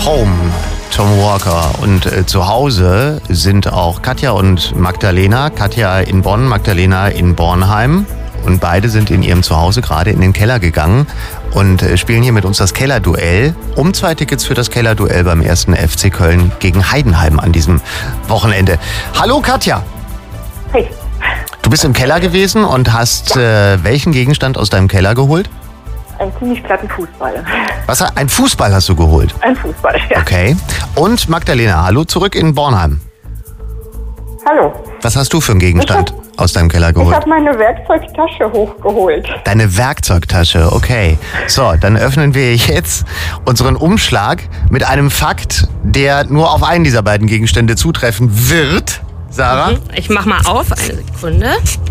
Home, Tom Walker. Und zu Hause sind auch Katja und Magdalena. Katja in Bonn, Magdalena in Bornheim. Und beide sind in ihrem Zuhause gerade in den Keller gegangen und spielen hier mit uns das Kellerduell. Um 2 Tickets für das Kellerduell beim 1. FC Köln gegen Heidenheim an diesem Wochenende. Hallo Katja. Hey. Du bist im Keller gewesen und hast welchen Gegenstand aus deinem Keller geholt? Einen ziemlich platten Fußball. Was? Ein Fußball hast du geholt? Ein Fußball, ja. Okay. Und Magdalena, hallo zurück in Bornheim. Hallo. Was hast du für einen Gegenstand aus deinem Keller Ich geholt? habe meine Werkzeugtasche hochgeholt. Deine Werkzeugtasche, okay. So, dann öffnen wir jetzt unseren Umschlag mit einem Fakt, der nur auf einen dieser beiden Gegenstände zutreffen wird. Sarah? Ich mach mal auf, eine Sekunde.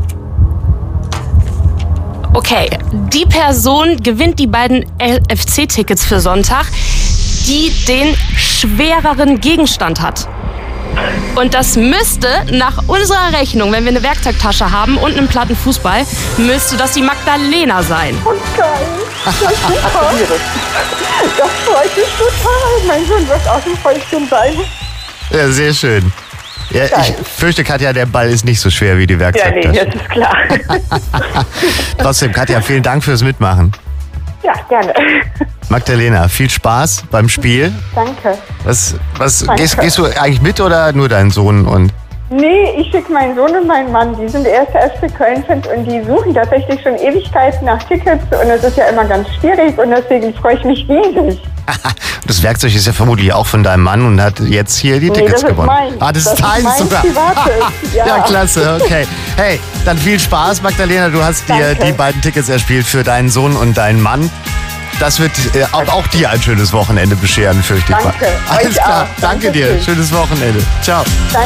Okay, die Person gewinnt die beiden FC-Tickets für Sonntag, die den schwereren Gegenstand hat. Und das müsste nach unserer Rechnung, wenn wir eine Werkzeugtasche haben und einen platten Fußball, müsste das die Magdalena sein. Und geil. Das ist super. Das freut mich total. Mein Sohn wird aus dem Fäustchen sein. Ja, sehr schön. Ja, ich fürchte, Katja, der Ball ist nicht so schwer wie die Ja, Werkzeugtasche. nee, das ist klar. Trotzdem, Katja, vielen Dank fürs Mitmachen. Ja, gerne. Magdalena, viel Spaß beim Spiel. Danke. Danke. Gehst du eigentlich mit oder nur dein Sohn? Und Nee, ich schicke meinen Sohn und meinen Mann, die sind 1. FC Köln-Fans und die suchen tatsächlich schon Ewigkeiten nach Tickets und das ist ja immer ganz schwierig und deswegen freue ich mich riesig. das Werkzeug ist ja vermutlich auch von deinem Mann und hat jetzt hier die Tickets gewonnen. Das ist deins mein sogar. privates. Ja, klasse, okay. Hey, dann viel Spaß, Magdalena. Du hast dir Danke. die beiden Tickets erspielt für deinen Sohn und deinen Mann. Das wird auch dir ein schönes Wochenende bescheren, fürchte ich mal. Danke. Alles Euch klar, auch. danke dir. Dankeschön. Schönes Wochenende. Ciao.